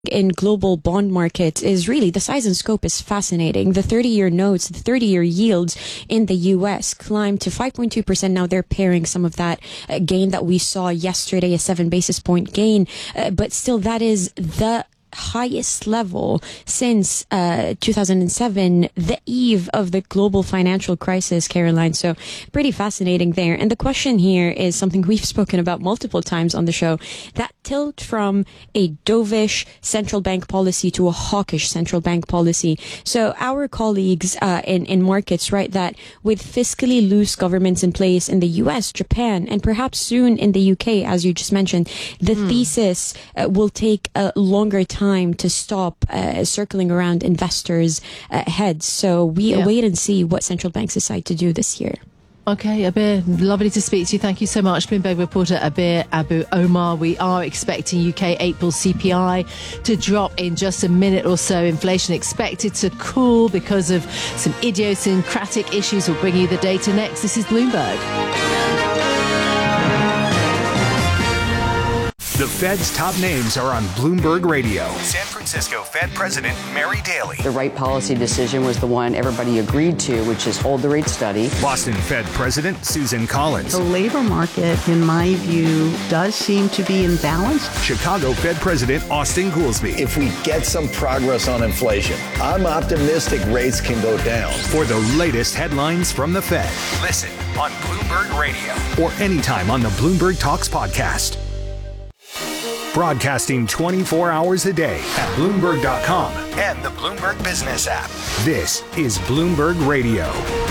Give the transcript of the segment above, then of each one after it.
in global bond markets is really the size and scope is fascinating. The 30-year notes, the 30-year yields in the U.S. climbed to 5.2%. Now they're pairing some of that gain that we saw yesterday, a 7 basis point gain. But still, that is the highest level since 2007, the eve of the global financial crisis, Caroline. So pretty fascinating there. And the question here is something we've spoken about multiple times on the show, that tilt from a dovish central bank policy to a hawkish central bank policy. So our colleagues in markets write that with fiscally loose governments in place in the US, Japan, and perhaps soon in the UK, as you just mentioned, the thesis will take a longer time to stop circling around investors' heads. So we wait and see what central banks decide to do this year. Okay, Abir, lovely to speak to you. Thank you so much. Bloomberg reporter Abir Abu Omar. We are expecting UK April CPI to drop in just a minute or so. Inflation expected to cool because of some idiosyncratic issues. We'll bring you the data next. This is Bloomberg. The Fed's top names are on Bloomberg Radio. San Francisco Fed President Mary Daly. The right policy decision was the one everybody agreed to, which is hold the rate steady. Boston Fed President Susan Collins. The labor market, in my view, does seem to be in balance. Chicago Fed President Austin Goolsbee. If we get some progress on inflation, I'm optimistic rates can go down. For the latest headlines from the Fed, listen on Bloomberg Radio or anytime on the Bloomberg Talks podcast. Broadcasting 24 hours a day at Bloomberg.com and the Bloomberg Business app. This is Bloomberg Radio.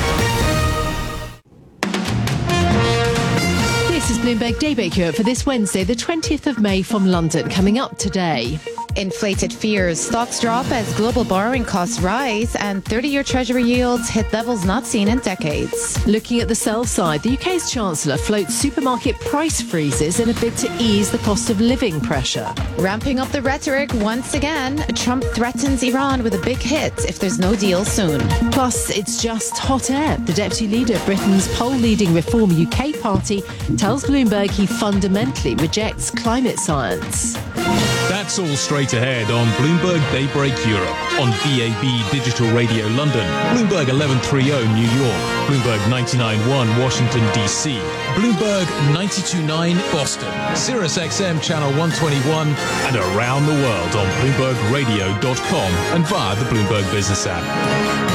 This is Bloomberg Daybreak Europe for this Wednesday, the 20th of May from London. Coming up today. Inflated fears. Stocks drop as global borrowing costs rise and 30-year Treasury yields hit levels not seen in decades. Looking at the sell side, the UK's Chancellor floats supermarket price freezes in a bid to ease the cost of living pressure. Ramping up the rhetoric once again, Trump threatens Iran with a big hit if there's no deal soon. Plus, it's just hot air. The deputy leader of Britain's poll-leading Reform UK party tells Bloomberg he fundamentally rejects climate science. That's all straight ahead on Bloomberg Daybreak Europe, on DAB Digital Radio London, Bloomberg 1130 New York, Bloomberg 99.1 Washington, D.C., Bloomberg 92.9 Boston, Sirius XM Channel 121, and around the world on BloombergRadio.com and via the Bloomberg Business app.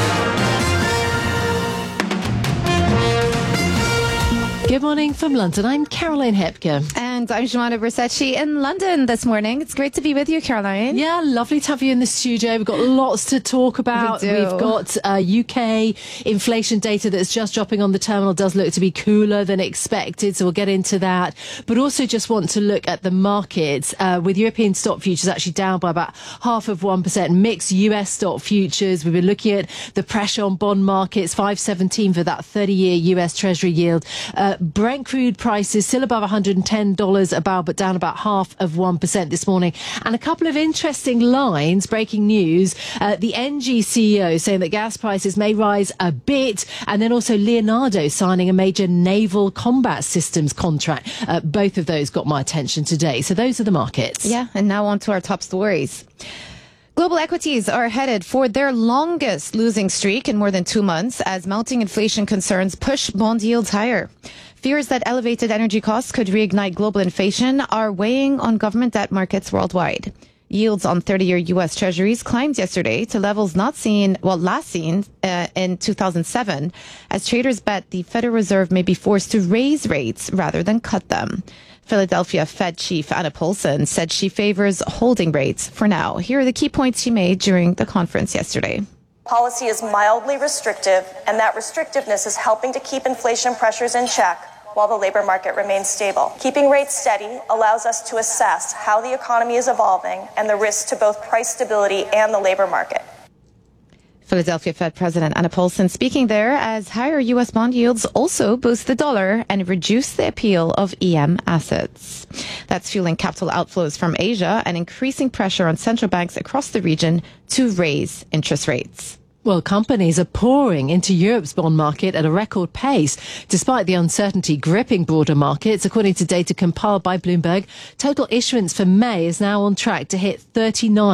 Good morning from London. I'm Caroline Hepker. And I'm Jemana Bersachi in London this morning. It's great to be with you, Caroline. Yeah, lovely to have you in the studio. We've got lots to talk about. We've got UK inflation data that's just dropping on the terminal. Does look to be cooler than expected, so we'll get into that. But also just want to look at the markets with European stock futures actually down by about 0.5%. Mixed US stock futures. We've been looking at the pressure on bond markets, 5.17 for that 30-year US Treasury yield. Brent crude prices still above $110 a barrel, but down about 0.5% this morning. And a couple of interesting lines, breaking news. The ENGIE CEO saying that gas prices may rise a bit, and then also Leonardo signing a major naval combat systems contract. Both of those got my attention today. So those are the markets. Yeah, and now on to our top stories. Global equities are headed for their longest losing streak in more than 2 months as mounting inflation concerns push bond yields higher. Fears that elevated energy costs could reignite global inflation are weighing on government debt markets worldwide. Yields on 30-year U.S. Treasuries climbed yesterday to levels last seen in 2007, as traders bet the Federal Reserve may be forced to raise rates rather than cut them. Philadelphia Fed Chief Anna Paulson said she favors holding rates for now. Here are the key points she made during the conference yesterday. Policy is mildly restrictive, and that restrictiveness is helping to keep inflation pressures in check while the labor market remains stable. Keeping rates steady allows us to assess how the economy is evolving and the risks to both price stability and the labor market. Philadelphia Fed President Anna Paulson speaking there as higher U.S. bond yields also boost the dollar and reduce the appeal of EM assets. That's fueling capital outflows from Asia and increasing pressure on central banks across the region to raise interest rates. Well, companies are pouring into Europe's bond market at a record pace, despite the uncertainty gripping broader markets. According to data compiled by Bloomberg, total issuance for May is now on track to hit 39